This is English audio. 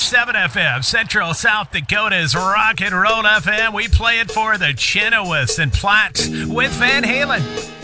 101.7 FM, Central South Dakota's Rock and Roll FM. We play it for the Chenoweths and Platts with Van Halen.